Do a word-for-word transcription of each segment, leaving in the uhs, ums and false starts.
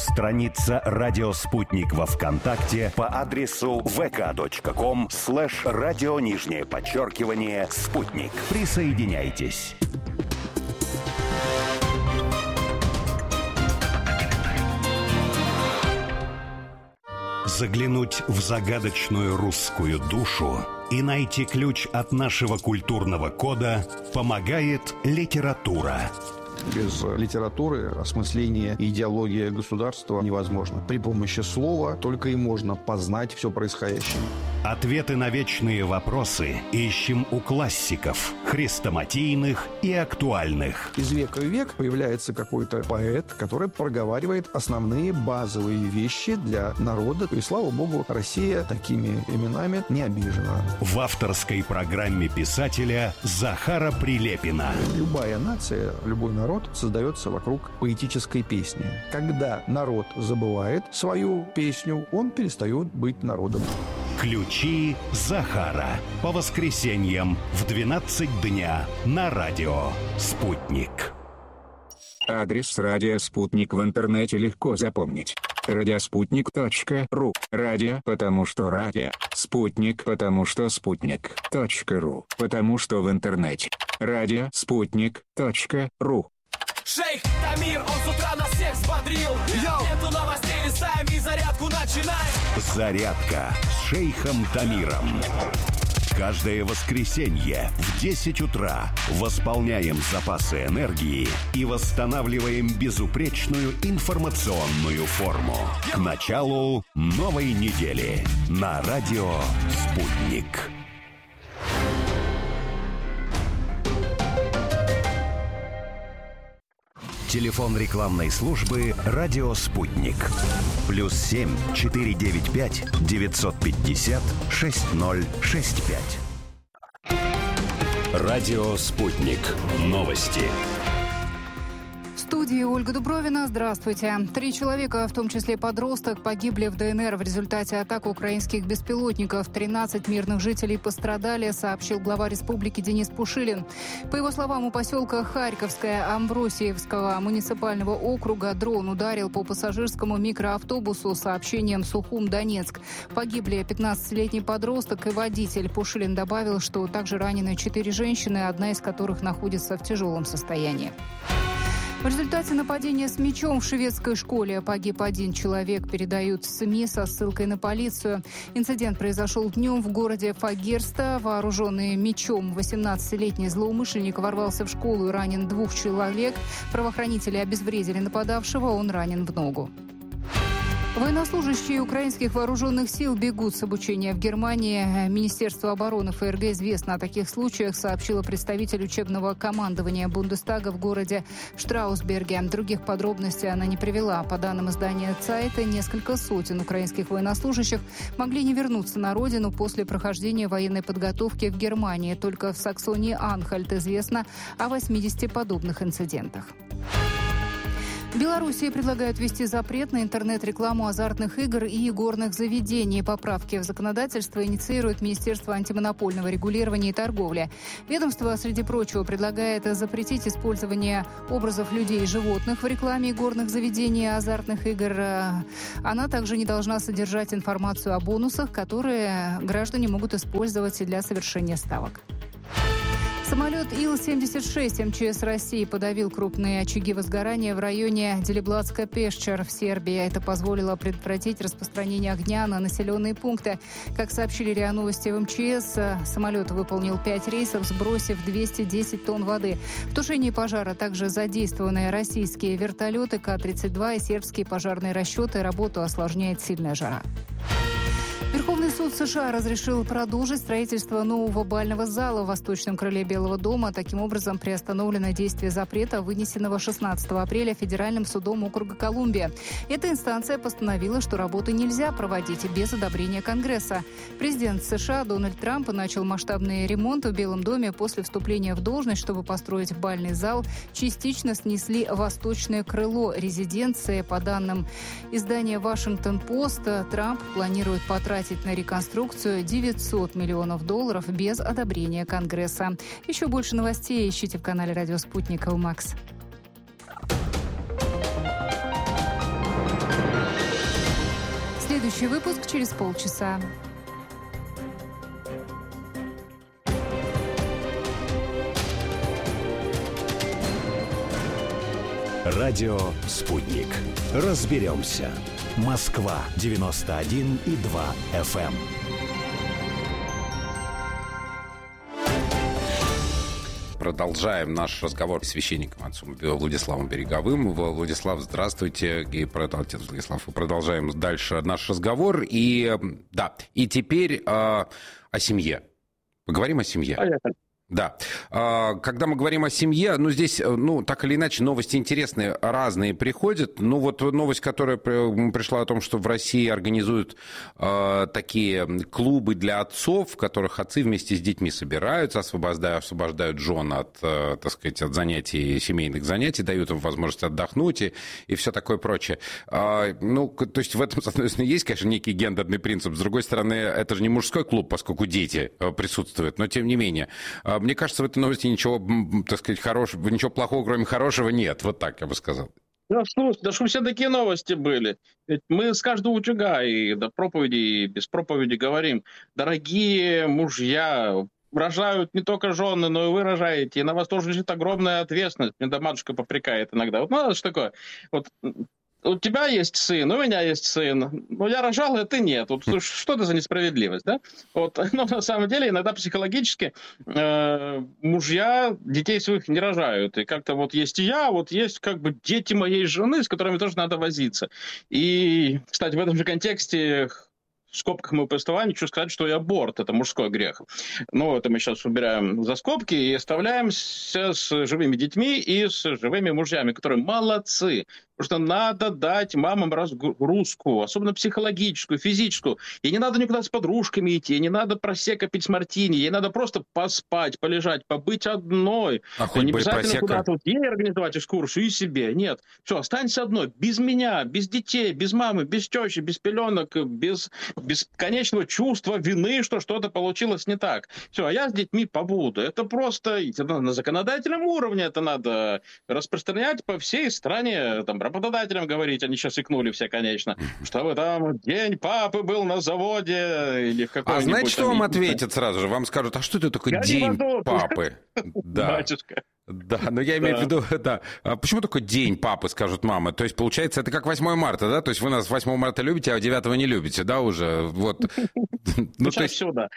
Страница «Радио Спутник» во ВКонтакте по адресу vk.com слэш радио нижнее подчеркивание «Спутник». Присоединяйтесь. Заглянуть в загадочную русскую душу и найти ключ от нашего культурного кода помогает литература. Без литературы осмысление и идеология государства невозможно. При помощи слова только и можно познать все происходящее. Ответы на вечные вопросы ищем у классиков, хрестоматийных и актуальных. Из века в век появляется какой-то поэт, который проговаривает основные базовые вещи для народа. И, слава богу, Россия такими именами не обижена. В авторской программе писателя Захара Прилепина. Любая нация, любой народ создается вокруг поэтической песни. Когда народ забывает свою песню, он перестает быть народом. Ключи Захара. По воскресеньям в двенадцать дня на радио «Спутник». Адрес радио «Спутник» в интернете легко запомнить. радиоспутник точка ру. Радио, потому что радио. Спутник, потому что спутник. .ру. Потому что в интернете. радио спутник точка ру. Шейх Тамир, он с утра нас всех взбодрил. Нету новостей, листаем и зарядку начинаем. Зарядка с шейхом Тамиром. Каждое воскресенье в десять утра восполняем запасы энергии и восстанавливаем безупречную информационную форму. К началу новой недели на радио «Спутник». Телефон рекламной службы «Радио Спутник». Плюс семь четыре девять пять девятьсот пятьдесят шесть ноль шесть пять. «Радио Спутник». Новости. В студии Ольга Дубровина. Здравствуйте. Три человека, в том числе подросток, погибли в ДНР в результате атак украинских беспилотников. тринадцать мирных жителей пострадали, сообщил глава республики Денис Пушилин. По его словам, у поселка Харьковское Амвросиевского муниципального округа дрон ударил по пассажирскому микроавтобусу с сообщением «Сухум-Донецк». Погибли пятнадцатилетний подросток и водитель. Пушилин добавил, что также ранены четыре женщины, одна из которых находится в тяжелом состоянии. В результате нападения с мечом в шведской школе погиб один человек, передают СМИ со ссылкой на полицию. Инцидент произошел днем в городе Фагерста. Вооруженный мечом восемнадцатилетний злоумышленник ворвался в школу и ранен двух человек. Правоохранители обезвредили нападавшего, он ранен в ногу. Военнослужащие украинских вооруженных сил бегут с обучения в Германии. Министерство обороны ФРГ известно о таких случаях, сообщила представитель учебного командования Бундестага в городе Штраусберге. Других подробностей она не привела. По данным издания Цайта, несколько сотен украинских военнослужащих могли не вернуться на родину после прохождения военной подготовки в Германии. Только в Саксонии-Анхальт известно о восьмидесяти подобных инцидентах. В Белоруссии предлагают ввести запрет на интернет-рекламу азартных игр и игорных заведений. Поправки в законодательство инициирует Министерство антимонопольного регулирования и торговли. Ведомство, среди прочего, предлагает запретить использование образов людей и животных в рекламе игорных заведений и азартных игр. Она также не должна содержать информацию о бонусах, которые граждане могут использовать для совершения ставок. Самолет Ил семьдесят шесть МЧС России подавил крупные очаги возгорания в районе Делибладска-Пешчер в Сербии. Это позволило предотвратить распространение огня на населенные пункты. Как сообщили РИА Новости в МЧС, самолет выполнил пять рейсов, сбросив двести десять тонн воды. В тушении пожара также задействованы российские вертолеты Ка тридцать два и сербские пожарные расчеты. Работу осложняет сильная жара. Верховный суд США разрешил продолжить строительство нового бального зала в восточном крыле Белого дома. Таким образом, приостановлено действие запрета, вынесенного шестнадцатого апреля Федеральным судом округа Колумбия. Эта инстанция постановила, что работы нельзя проводить без одобрения Конгресса. Президент США Дональд Трамп начал масштабный ремонт в Белом доме после вступления в должность. Чтобы построить бальный зал, частично снесли восточное крыло резиденции. По данным издания «Вашингтон-Пост», Трамп планирует потратить на реконструкцию девятьсот миллионов долларов без одобрения Конгресса. Еще больше новостей ищите в канале «Радио Спутник» и Макс. Следующий выпуск через полчаса. Радио «Спутник». Разберемся. Москва девяносто один и два эф эм. Продолжаем наш разговор с священником отцом Владиславом Береговым. Владислав, здравствуйте. И отец Владислав. Продолжаем дальше наш разговор. И да, и теперь э, о семье. Поговорим о семье. Понятно. Да. Когда мы говорим о семье, ну, здесь, ну, так или иначе, новости интересные, разные приходят. Ну, вот новость, которая пришла о том, что в России организуют э, такие клубы для отцов, в которых отцы вместе с детьми собираются, освобождают, освобождают жен от, э, так сказать, от занятий, семейных занятий, дают им возможность отдохнуть и, и все такое прочее. Э, ну, то есть в этом, соответственно, есть, конечно, некий гендерный принцип. С другой стороны, это же не мужской клуб, поскольку дети присутствуют, но тем не менее. Мне кажется, в этой новости ничего, так сказать, хорошего, ничего плохого, кроме хорошего, нет. Вот так я бы сказал. Ну, слушай, да что все такие новости были. Ведь мы с каждого утюга и до проповеди, и без проповеди говорим: дорогие мужья, рожают не только жены, но и вы рожаете, и на вас тоже лежит огромная ответственность. Мне да матушка попрекает иногда. Вот, ну, это что такое? Вот, у тебя есть сын, у меня есть сын, ну, я рожал, а ты нет. Вот, что это за несправедливость, да? Вот, но на самом деле иногда психологически э, мужья детей своих не рожают. И как-то вот есть и я, вот есть как бы дети моей жены, с которыми тоже надо возиться. И, кстати, в этом же контексте... В скобках моего повествования хочу сказать, что и аборт – это мужской грех. Но это мы сейчас убираем за скобки и оставляемся с живыми детьми и с живыми мужьями, которые молодцы. Потому что надо дать мамам разгрузку, особенно психологическую, физическую. Ей не надо никуда с подружками идти, ей не надо просека пить мартини, ей надо просто поспать, полежать, побыть одной. А хоть не бы обязательно просека. Куда-то вот ей организовать экскурсию и себе. Нет. Все, останься одной, без меня, без детей, без мамы, без тещи, без пеленок, без... бесконечного чувства вины, что что-то получилось не так. Все, а я с детьми побуду. Это просто это на законодательном уровне это надо распространять по всей стране. Там, работодателям говорить, они сейчас икнули все, конечно, что вы там день папы был на заводе или в какой-нибудь... А знаете, что там... вам ответят сразу же? Вам скажут, а что это такое я день папы? Да. Батюшка. Да, но я имею в виду, да. А почему такой день папы, скажут мамы? То есть, получается, это как восьмое марта, да? То есть вы нас восьмое марта любите, а девятого не любите, да, уже? Вот. Ну, то есть... все, да.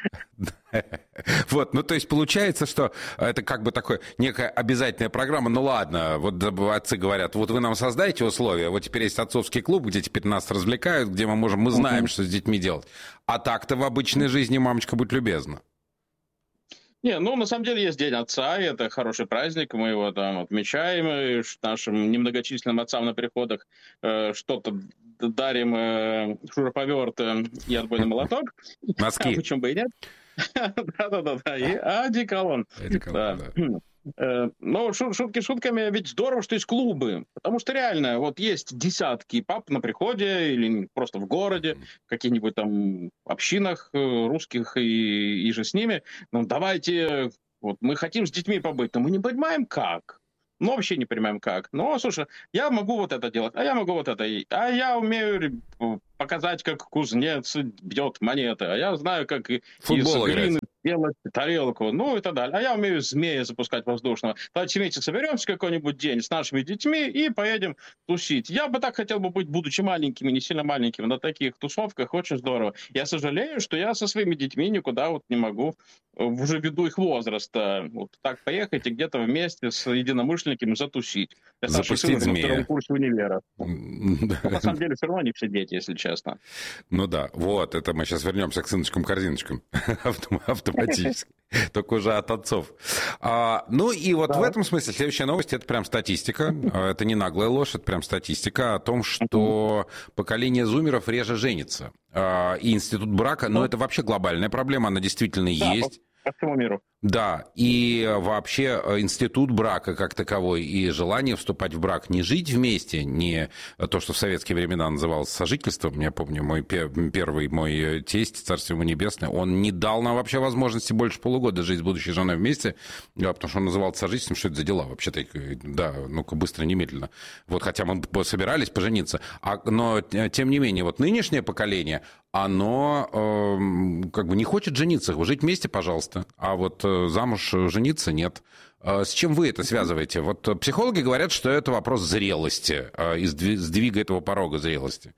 Вот, ну, то есть, получается, что это как бы такое, некая обязательная программа. Ну, ладно, вот отцы говорят, вот вы нам создаете условия, вот теперь есть отцовский клуб, где теперь нас развлекают, где мы можем, мы знаем, что с детьми делать. А так-то в обычной жизни, мамочка, будь любезна. Не, ну, на самом деле есть День Отца, и это хороший праздник, мы его там отмечаем, и нашим немногочисленным отцам на переходах э, что-то дарим, э, шуруповерт э, и отбойный молоток. Носки. Почему бы и нет? Да-да-да, и одеколон. Одеколон, да. Но шутки шутками, ведь здорово, что есть клубы, потому что реально вот есть десятки пап на приходе или просто в городе, в каких-нибудь там общинах русских и, и же с ними. Ну давайте, вот мы хотим с детьми побыть, но мы не понимаем как. Ну, вообще не понимаем как. Ну, слушай, я могу вот это делать, а я могу вот это. А я умею показать, как кузнец бьет монеты, а я знаю, как из глины делать тарелку, ну и так далее. А я умею змея запускать воздушного. Давайте вместе соберемся какой-нибудь день с нашими детьми и поедем тусить. Я бы так хотел бы быть, будучи маленькими, не сильно маленькими, на таких тусовках. Очень здорово. Я сожалею, что я со своими детьми никуда вот не могу, уже ввиду их возраста, вот так поехать и где-то вместе с единомышленниками затусить. Я запустить змея. На втором курсе универа. На самом деле все равно не все дети, если честно. Ну да, вот, это мы сейчас вернемся к сыночкам-корзиночкам автоматически, только уже от отцов. А, ну и вот да. В этом смысле следующая новость, это прям статистика, это не наглая ложь, это прям статистика о том, что поколение зумеров реже женится. А, и институт брака, ну это вообще глобальная проблема, она действительно да, есть. По всему миру. Да, и вообще институт брака как таковой и желание вступать в брак, не жить вместе, не то, что в советские времена называлось сожительством. Я помню, мой первый мой тесть, царство ему небесное, он не дал нам вообще возможности больше полугода жить с будущей женой вместе, потому что он называл это сожительством, что это за дела вообще-то, да, ну-ка быстро, немедленно. Вот, хотя мы собирались пожениться. А, но, тем не менее, вот нынешнее поколение, оно э, как бы не хочет жениться. Жить вместе, пожалуйста, а вот э, замуж жениться нет. Э, с чем вы это связываете? Вот психологи говорят, что это вопрос зрелости, э, и сдвига этого порога зрелости.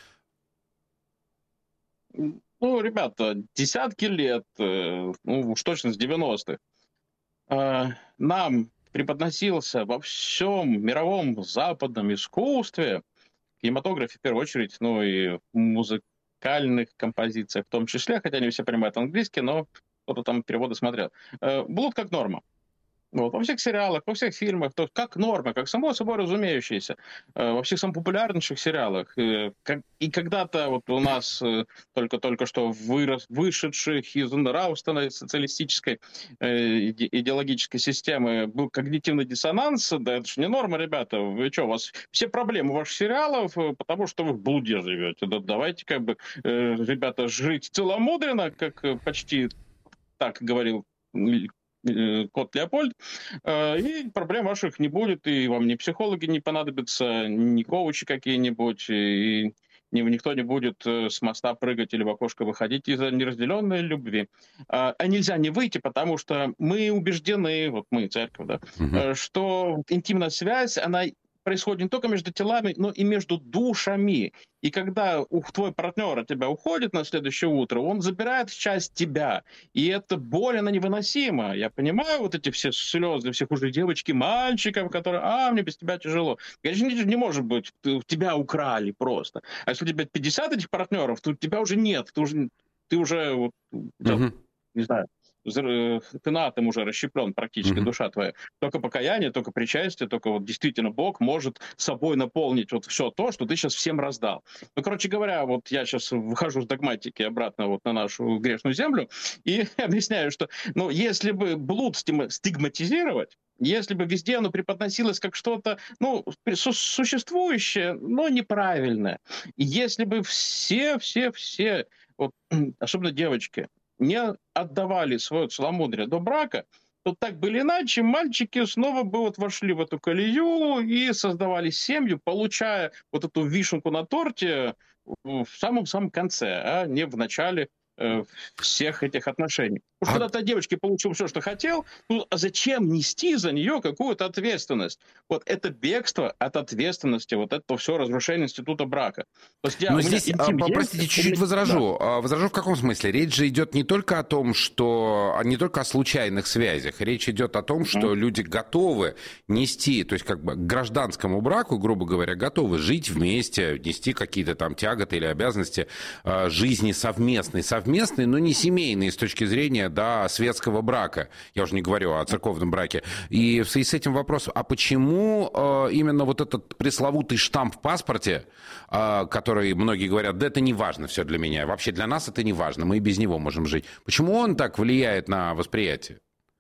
Ну, ребята, десятки лет, э, ну уж точно с девяностых, э, нам преподносился во всем мировом западном искусстве, в кинематографе в первую очередь, ну и музыка, композициях в том числе, хотя не все понимают английский, но кто-то там переводы смотрел. Блуд как норма. Вот. Во всех сериалах, во всех фильмах, то как норма, как само собой разумеющееся, во всех самых популярнейших сериалах. И когда-то вот у нас только-только что вырос, вышедших из нравственной социалистической идеологической системы был когнитивный диссонанс. Да это же не норма, ребята. Вы что, у вас все проблемы ваших сериалов, потому что вы в блуде живете. Да давайте как бы, ребята, жить целомудренно, как почти так говорил кот Леопольд, и проблем ваших не будет, и вам ни психологи не понадобятся, ни коучи какие-нибудь, и никто не будет с моста прыгать или в окошко выходить из-за неразделенной любви. А нельзя не выйти, потому что мы убеждены, вот мы, церковь, да, угу. что интимная связь, она происходит не только между телами, но и между душами. И когда твой партнер от тебя уходит на следующее утро, он забирает часть тебя. И это боль, она невыносима. Я понимаю вот эти все слезы, всех уже девочки, мальчиков, которые, а, мне без тебя тяжело. Конечно, не может быть, тебя украли просто. А если у тебя пятьдесят этих партнеров, то тебя уже нет. Ты уже, ты уже вот, mm-hmm. не знаю, фенатом уже расщеплен практически, mm-hmm. душа твоя. Только покаяние, только причастие, только вот действительно Бог может собой наполнить вот все то, что ты сейчас всем раздал. Ну, короче говоря, вот я сейчас выхожу с догматики обратно вот на нашу грешную землю и объясняю, что, ну, если бы блуд стигматизировать, если бы везде оно преподносилось как что-то, ну, существующее, но неправильное, и если бы все, все, все, вот, особенно девочки, не отдавали свое целомудрие до брака, то так бы или иначе мальчики снова бы вот вошли в эту колею и создавали семью, получая вот эту вишенку на торте в самом-самом конце, а не в начале э, всех этих отношений. Потому что а... когда-то девочке получил все, что хотел, ну а зачем нести за нее какую-то ответственность? Вот это бегство от ответственности, вот это все разрушение института брака. То есть я, Но здесь, а, простите, есть, чуть-чуть возражу. Да. Возражу в каком смысле? Речь же идет не только о том, что... не только о случайных связях. Речь идет о том, что mm-hmm. люди готовы нести, то есть как бы к гражданскому браку, грубо говоря, готовы жить вместе, нести какие-то там тяготы или обязанности э, жизни совместной. Совместной, но не семейной с точки зрения, да, светского брака. Я уже не говорю о церковном браке. И в связи с этим вопрос, а почему э, именно вот этот пресловутый штамп в паспорте, э, который многие говорят, да это не важно все для меня, вообще для нас это не важно, мы и без него можем жить. Почему он так влияет на восприятие?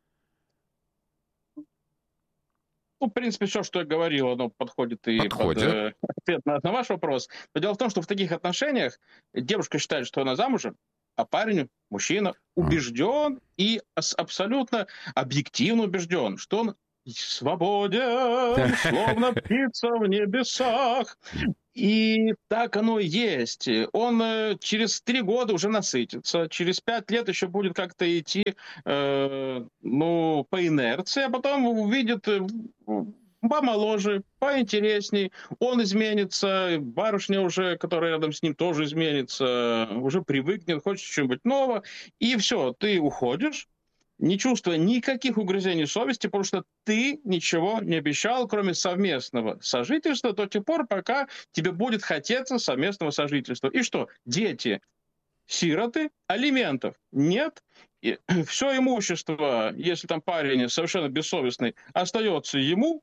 Ну, в принципе, все, что я говорил, оно подходит и подходит. под э, ответ на, на ваш вопрос. Но дело в том, что в таких отношениях девушка считает, что она замужем, а парень, мужчина, убежден и абсолютно объективно убежден, что он свободен, словно птица в небесах. И так оно и есть. Он э, через три года уже насытится, через пять лет еще будет как-то идти э, ну, по инерции, а потом увидит э, помоложе, поинтересней, он изменится, барышня уже, которая рядом с ним, тоже изменится, уже привыкнет, хочет чего-нибудь нового, и все, ты уходишь, не чувствуя никаких угрызений совести, потому что ты ничего не обещал, кроме совместного сожительства, до тех пор, пока тебе будет хотеться совместного сожительства. И что? Дети, сироты, алиментов нет. И все имущество, если там парень совершенно бессовестный, остается ему,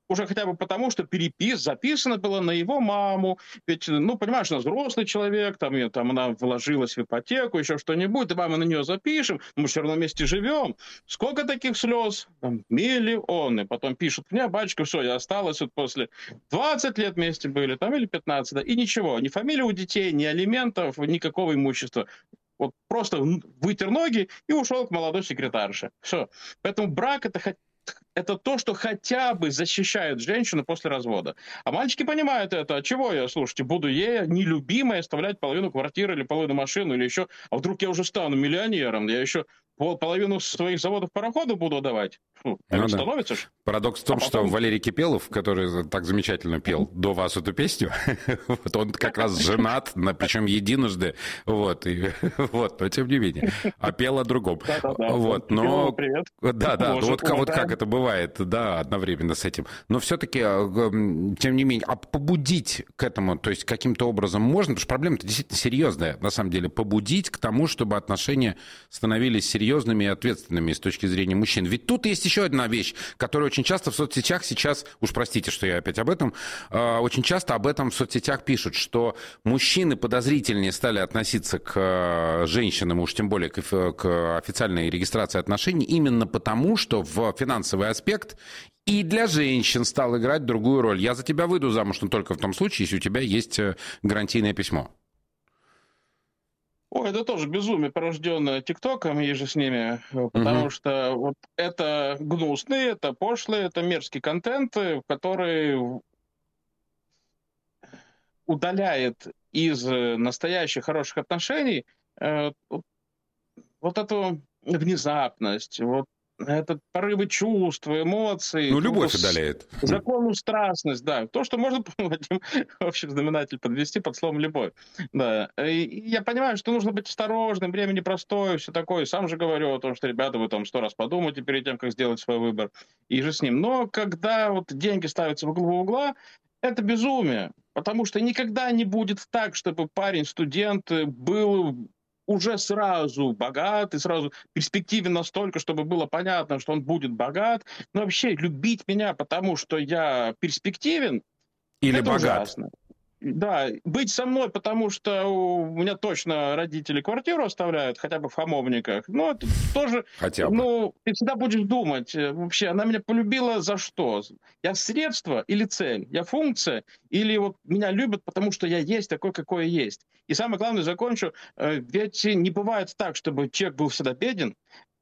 уже хотя бы потому, что перепис записано было на его маму. Ведь, ну, понимаешь, она взрослый человек, там, ее, там она вложилась в ипотеку, еще что-нибудь, давай мы на нее запишем, мы все равно вместе живем. Сколько таких слез? Там, миллионы. Потом пишут мне, батюшка, все, я осталась вот после двадцать лет вместе были, там, или пятнадцать, да, и ничего, ни фамилии у детей, ни алиментов, никакого имущества. Вот просто вытер ноги и ушел к молодой секретарше. Все. Поэтому брак это хоть это то, что хотя бы защищает женщину после развода. А мальчики понимают это. А чего я, слушайте, буду ей нелюбимой оставлять половину квартиры или половину машины, или еще... А вдруг я уже стану миллионером, я еще половину своих заводов пароходов буду давать? Ну, ну, да. Становится ж. Парадокс в том, а потом... что Валерий Кипелов, который так замечательно пел до вас эту песню, вот он как раз женат, причем единожды, вот, и, вот, но тем не менее. А пел о другом. Вот, но... Да, да, вот как это бывает, да, одновременно с этим. Но все-таки, тем не менее, а побудить к этому, то есть каким-то образом можно, потому что проблема-то действительно серьезная, на самом деле, побудить к тому, чтобы отношения становились серьезными и ответственными с точки зрения мужчин. Ведь тут есть еще одна вещь, которая очень часто в соцсетях сейчас, уж простите, что я опять об этом, очень часто об этом в соцсетях пишут, что мужчины подозрительнее стали относиться к женщинам, уж тем более к, к официальной регистрации отношений, именно потому, что в финансовый аспект и для женщин стал играть другую роль. Я за тебя выйду замуж, но только в том случае, если у тебя есть гарантийное письмо. Ой, это тоже безумие, порожденное ТикТоком и же с ними, потому угу. что вот это гнусный, это пошлый, это мерзкий контент, который удаляет из настоящих хороших отношений э, вот эту внезапность, вот это порывы чувств, эмоций. Ну, любовь удаляет. Законную страстность, да. То, что можно, Вадим, общий знаменатель подвести под словом «любовь». Да. И я понимаю, что нужно быть осторожным, время непростое, все такое. Сам же говорю о том, что, ребята, вы там сто раз подумайте перед тем, как сделать свой выбор. И же с ним. Но когда вот деньги ставятся в углу угла, это безумие. Потому что никогда не будет так, чтобы парень, студент был... уже сразу богат и сразу перспективен настолько, чтобы было понятно, что он будет богат. Но вообще любить меня, потому что я перспективен, или это богат. Ужасно. Да, быть со мной, потому что у меня точно родители квартиру оставляют, хотя бы в Хамовниках. Ну, это тоже... Хотя бы. Ну, ты всегда будешь думать, вообще, она меня полюбила за что? Я средство или цель? Я функция? Или вот меня любят, потому что я есть такой, какой я есть? И самое главное, закончу, ведь не бывает так, чтобы человек был всегда беден,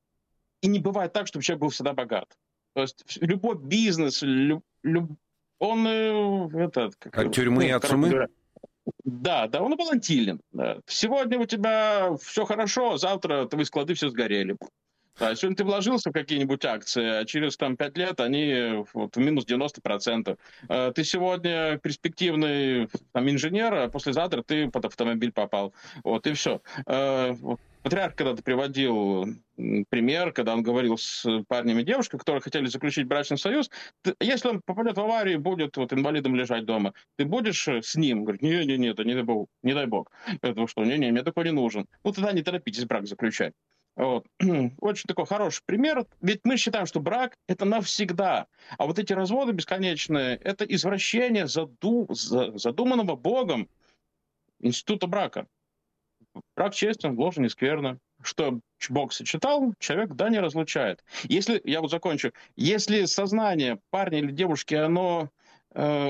и не бывает так, чтобы человек был всегда богат. То есть любой бизнес, люб, люб, он... Это, как, от тюрьмы ну, и от сумы? Да, да, он волатилен. Да. Сегодня у тебя все хорошо, завтра твои склады все сгорели. Да, сегодня ты вложился в какие-нибудь акции, а через там, пять лет они вот, в минус девяносто процентов. Ты сегодня перспективный там, инженер, а послезавтра ты под автомобиль попал. Вот, и все. Патриарх когда-то приводил пример, когда он говорил с парнем и девушкой, которые хотели заключить брачный союз. Ты, если он попадет в аварию, будет вот, инвалидом лежать дома, ты будешь с ним? Говорит, не-не-не, это не дай бог. Не дай бог. Это что, не-не, мне такой не нужен. Ну, тогда не торопитесь брак заключать. Вот. Очень такой хороший пример. Ведь мы считаем, что брак – это навсегда. А вот эти разводы бесконечные – это извращение заду... задуманного Богом института брака. Брак честен, ложен и скверно. Что Бог сочетал, человек, да, не разлучает. Если, я вот закончу, если сознание парня или девушки, оно э,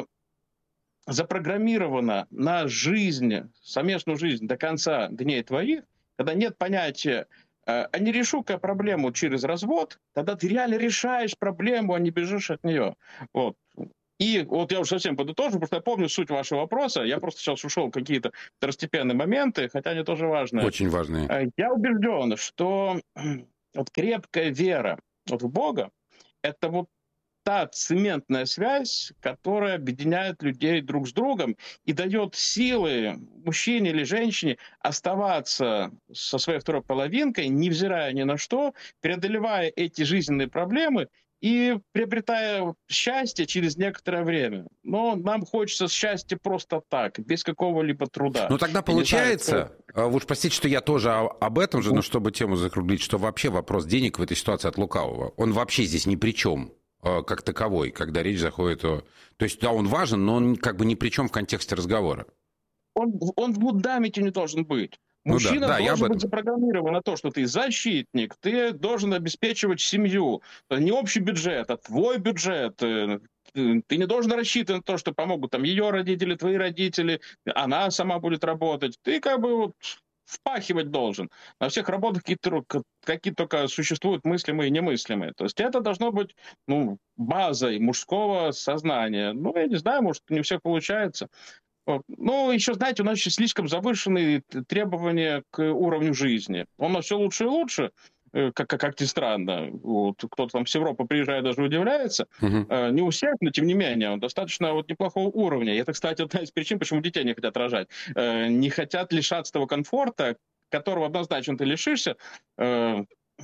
запрограммировано на жизнь, совместную жизнь до конца дней твоих, когда нет понятия, э, а не решу-ка проблему через развод, тогда ты реально решаешь проблему, а не бежишь от нее. Вот. И вот я уже совсем подытожу, потому что я помню суть вашего вопроса. Я просто сейчас ушел в какие-то второстепенные моменты, хотя они тоже важные. Очень важные. Я убежден, что вот крепкая вера вот в Бога – это вот та цементная связь, которая объединяет людей друг с другом и дает силы мужчине или женщине оставаться со своей второй половинкой, невзирая ни на что, преодолевая эти жизненные проблемы и приобретая счастье через некоторое время. Но нам хочется счастья просто так, без какого-либо труда. Ну тогда получается, знаю, вы уж простите, что я тоже об этом же, но чтобы тему закруглить, что вообще вопрос денег в этой ситуации от лукавого, он вообще здесь ни при чем. как таковой, когда речь заходит о... То есть, да, он важен, но он как бы ни при чем в контексте разговора. Он, он в фундаменте не должен быть. Мужчина ну, да, да, должен быть запрограммирован на то, что ты защитник, ты должен обеспечивать семью. Не общий бюджет, а твой бюджет. Ты не должен рассчитывать на то, что помогут там ее родители, твои родители, она сама будет работать. Ты как бы вот впахивать должен. На всех работах какие-то, какие только существуют мыслимые и немыслимые. То есть это должно быть ну, базой мужского сознания. Ну, я не знаю, может, не у всех получается. Вот. Ну, еще, знаете, у нас еще слишком завышенные требования к уровню жизни. У нас все лучше и лучше, как, как, как ни странно. Вот, кто-то там с Европы приезжает, даже удивляется. Uh-huh. Не у всех, но тем не менее, он достаточно вот, неплохого уровня. И это, кстати, одна из причин, почему детей не хотят рожать. Не хотят лишаться того комфорта, которого однозначно ты лишишься, когда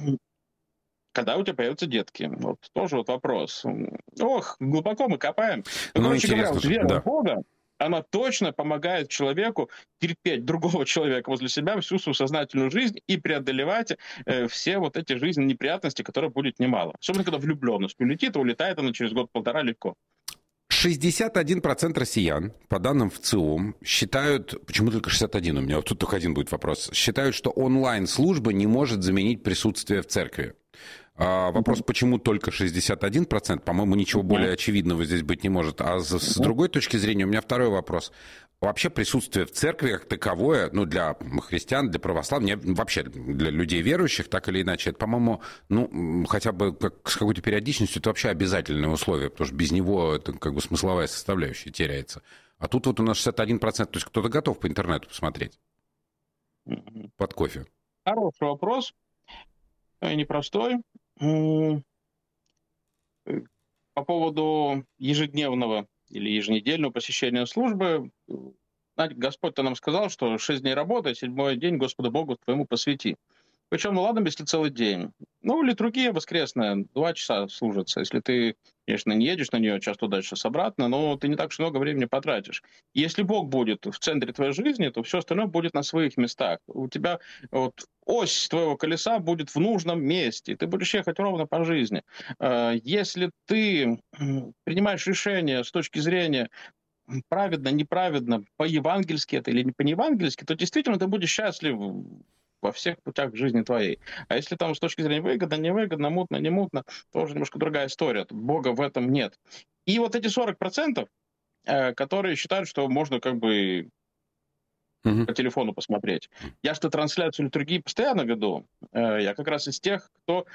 у тебя появятся детки. Вот тоже вот вопрос. Ох, глубоко мы копаем. Ну, ну короче говоря, вот вера да. в Бога, она точно помогает человеку терпеть другого человека возле себя всю свою сознательную жизнь и преодолевать э, все вот эти жизненные неприятности, которые будет немало. Особенно, когда влюбленность улетит, а улетает она через год-полтора легко. шестьдесят один процент россиян, по данным ВЦИОМ, считают, почему только шестьдесят один, у меня вот тут только один будет вопрос, считают, что онлайн-служба не может заменить присутствие в церкви. А, вопрос, mm-hmm. почему только шестьдесят один процент? По-моему, ничего mm-hmm. более очевидного здесь быть не может. А с, mm-hmm. с другой точки зрения, у меня второй вопрос. Вообще присутствие в церкви как таковое, ну, для христиан, для православных, вообще для людей верующих, так или иначе, это, по-моему, ну, хотя бы как, с какой-то периодичностью, это вообще обязательное условие, потому что без него это как бы смысловая составляющая теряется. А тут вот у нас шестьдесят один процент, то есть кто-то готов по интернету посмотреть mm-hmm. под кофе. Хороший вопрос, непростой. По поводу ежедневного или еженедельного посещения службы, знаете, Господь-то нам сказал, что шесть дней работы, седьмой день Господу Богу твоему посвяти. Причем, ну ладно, если целый день. Ну, литургия воскресная, два часа служится. Если ты, конечно, не едешь на нее час туда, час обратно, но ты не так уж много времени потратишь. Если Бог будет в центре твоей жизни, то все остальное будет на своих местах. У тебя вот ось твоего колеса будет в нужном месте. Ты будешь ехать ровно по жизни. Если ты принимаешь решение с точки зрения праведно, неправедно, по-евангельски это или не по-евангельски, то действительно ты будешь счастлив во всех путях жизни твоей. А если там с точки зрения выгодно, невыгодно, мутно, не мутно, то уже немножко другая история. Бога в этом нет. И вот эти сорок процентов, которые считают, что можно как бы uh-huh. по телефону посмотреть. Я что трансляцию литургии постоянно веду. Я как раз из тех, кто...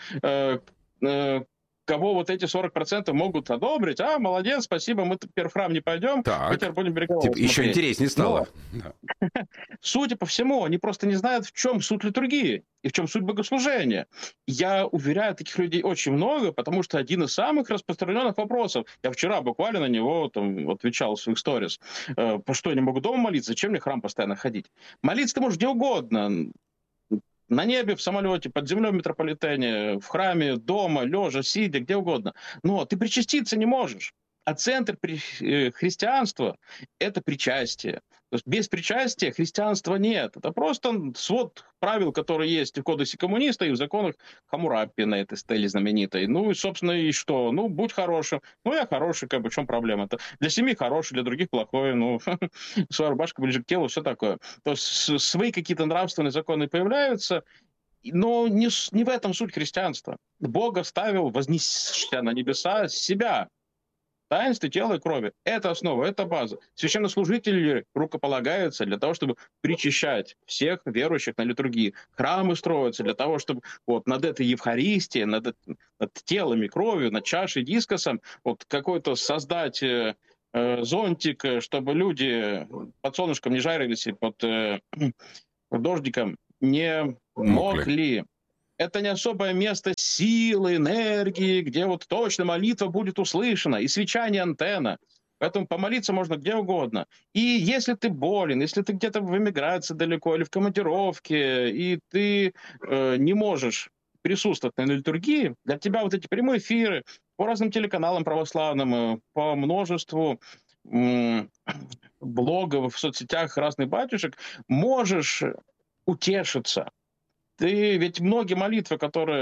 кого вот эти сорок процентов могут одобрить. А, молодец, спасибо, мы теперь в храм не пойдем, так. мы теперь будем берегового типа, еще интереснее стало. Но, судя по всему, они просто не знают, в чем суть литургии и в чем суть богослужения. Я уверяю, таких людей очень много, потому что один из самых распространенных вопросов, я вчера буквально на него там, отвечал в своих сторис, э, по что я не могу дома молиться, зачем мне в храм постоянно ходить? Молиться ты можешь где угодно. На небе, в самолете, под землей в метрополитене, в храме, дома, лежа, сидя, где угодно. Но ты причаститься не можешь. А центр христианства – это причастие. То есть без причастия христианства нет. Это просто свод правил, которые есть в кодексе коммуниста и в законах Хаммурапи на этой стеле знаменитой. Ну и, собственно, и что? Ну, будь хорошим. Ну, я хороший, как бы, в чем проблема-то? Для семьи хороший, для других плохой. Ну, своя рубашка ближе к телу, все такое. То есть свои какие-то нравственные законы появляются, но не, не в этом суть христианства. Бог оставил, вознесся на небеса, себя. Таинство тела и крови. Это основа, это база. Священнослужители рукополагаются для того, чтобы причащать всех верующих на литургии. Храмы строятся для того, чтобы вот над этой Евхаристией, над, над телом и кровью, над чашей, дискосом вот какой-то создать э, зонтик, чтобы люди под солнышком не жарились и под э, дождиком не мокли. Это не особое место силы, энергии, где вот точно молитва будет услышана, и свеча не антенна. Поэтому помолиться можно где угодно. И если ты болен, если ты где-то в эмиграции далеко или в командировке, и ты э, не можешь присутствовать на литургии, для тебя вот эти прямые эфиры по разным телеканалам православным, по множеству э, блогов в соцсетях разных батюшек, можешь утешиться. Ты, ведь многие молитвы, которые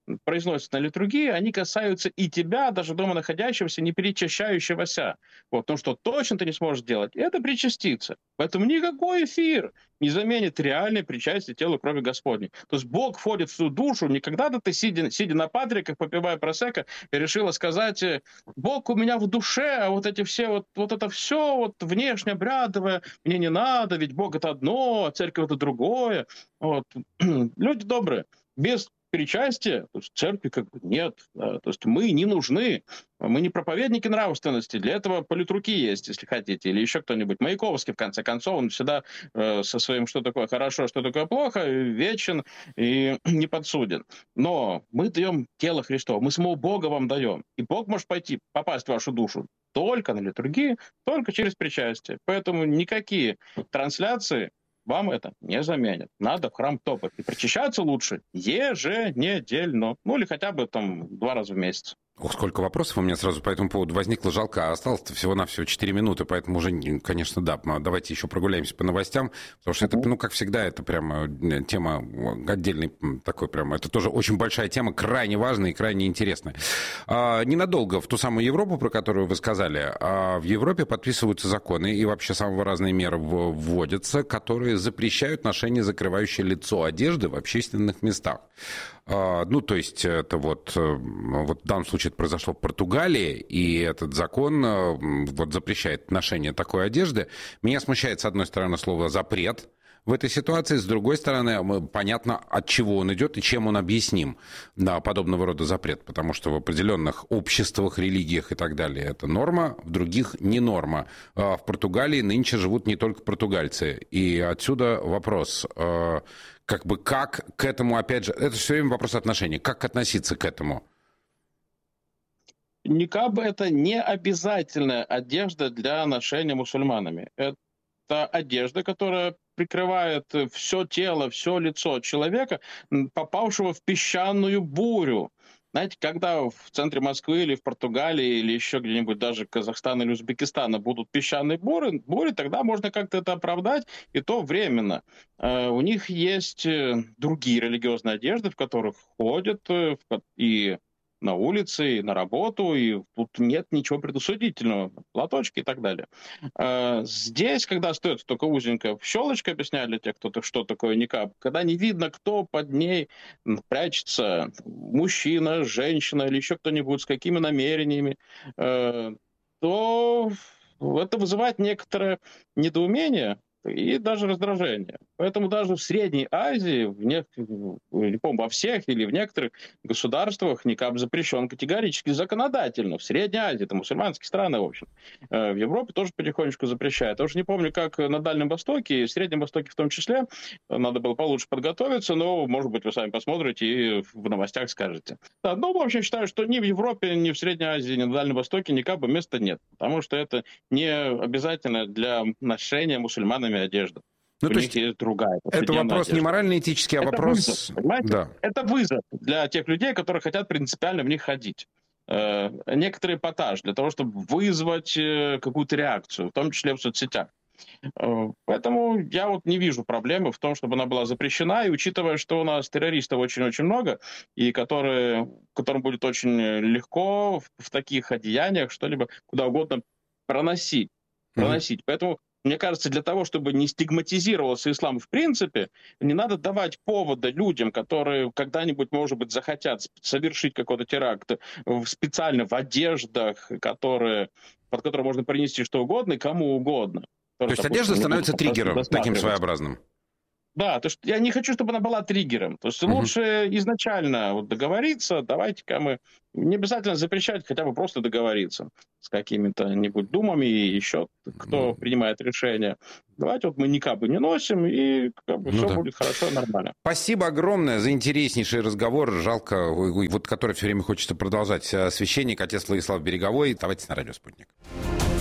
произносятся на литургии, они касаются и тебя, даже дома находящегося, не перечащающегося. Вот, то, что точно ты не сможешь делать, это причаститься. Поэтому никакой эфир не заменит реальное причастие тела крови Господней. То есть Бог входит в свою душу, не когда-то ты, сидя, сидя на патриках, попивая просекко, и решила сказать: Бог у меня в душе, а вот эти все, вот, вот это все вот внешне обрядовое, мне не надо, ведь Бог это одно, а церковь это другое. Вот. Люди добрые, без причастия, то есть церкви как бы нет. Да, то есть мы не нужны. Мы не проповедники нравственности. Для этого политруки есть, если хотите, или еще кто-нибудь. Маяковский, в конце концов, он всегда э, со своим «что такое хорошо, что такое плохо» вечен и не подсуден. Но мы даем тело Христово, мы самого Бога вам даем. И Бог может пойти, попасть в вашу душу только на литургии, только через причастие. Поэтому никакие трансляции вам это не заменят. Надо в храм топать. И причащаться лучше еженедельно. Ну или хотя бы там два раза в месяц. Ох, сколько вопросов у меня сразу по этому поводу возникло. Жалко, а осталось-то всего-навсего четыре минуты, поэтому уже, конечно, да, давайте еще прогуляемся по новостям, потому что это, ну, как всегда, это прямо тема отдельной такой прямо, это тоже очень большая тема, крайне важная и крайне интересная. А, ненадолго в ту самую Европу, про которую вы сказали, а в Европе подписываются законы и вообще самые разные меры вводятся, которые запрещают ношение закрывающей лицо одежды в общественных местах. Ну, то есть это вот, вот в данном случае это произошло в Португалии, и этот закон вот запрещает ношение такой одежды. Меня смущает, с одной стороны, слово «запрет» в этой ситуации, с другой стороны, понятно, от чего он идет и чем он объясним, да, подобного рода запрет, потому что в определенных обществах, религиях и так далее это норма, в других не норма. В Португалии нынче живут не только португальцы, и отсюда вопрос, как бы как к этому, опять же, это все время вопрос отношений, как относиться к этому? Никаб — это не обязательная одежда для ношения мусульманами. Это одежда, которая прикрывает все тело, все лицо человека, попавшего в песчаную бурю. Знаете, когда в центре Москвы или в Португалии, или еще где-нибудь даже Казахстана или Узбекистана будут песчаные бури, бури, тогда можно как-то это оправдать, и то временно. У них есть другие религиозные одежды, в которых ходят и на улице, и на работу, и тут нет ничего предусудительного, платочки и так далее. Здесь, когда остается только узенькая щелочка, объясняю для тех, кто что такое никаб, когда не видно, кто под ней прячется, мужчина, женщина или еще кто-нибудь, с какими намерениями, то это вызывает некоторое недоумение и даже раздражение. Поэтому даже в Средней Азии, в не, не помню, во всех или в некоторых государствах никаб запрещен категорически законодательно. В Средней Азии, это мусульманские страны, в общем. В Европе тоже потихонечку запрещают. Я уже не помню, как на Дальнем Востоке, и в Среднем Востоке в том числе. Надо было получше подготовиться, но, может быть, вы сами посмотрите и в новостях скажете. Да, но, в общем, считаю, что ни в Европе, ни в Средней Азии, ни на Дальнем Востоке никаба места нет. Потому что это не обязательно для ношения мусульманами одежда. Ну, У то них есть есть другая. Это вопрос одежда. не морально-этический, а это вопрос... Вызов, понимаете? Да. Это вызов для тех людей, которые хотят принципиально в них ходить. Э, некоторый эпатаж для того, чтобы вызвать э, какую-то реакцию, в том числе в соцсетях. Э, поэтому я вот не вижу проблемы в том, чтобы она была запрещена, и учитывая, что у нас террористов очень-очень много, и которые, которым будет очень легко в, в таких одеяниях что-либо куда угодно проносить. проносить. Mm-hmm. Поэтому мне кажется, для того, чтобы не стигматизировался ислам в принципе, не надо давать повода людям, которые когда-нибудь, может быть, захотят совершить какой-то теракт специально в одеждах, которые, под которые можно принести что угодно и кому угодно. То есть одежда становится триггером таким своеобразным? Да, то есть я не хочу, чтобы она была триггером. То есть uh-huh. лучше изначально вот договориться, давайте-ка мы... Не обязательно запрещать, хотя бы просто договориться с какими-то-нибудь думами и еще кто uh-huh. принимает решение. Давайте вот мы никабы не носим, и как бы ну все да. будет хорошо и нормально. Спасибо огромное за интереснейший разговор. Жалко, вот который все время хочется продолжать. Священник, отец Владислав Береговой. Оставайтесь на радио «Спутник».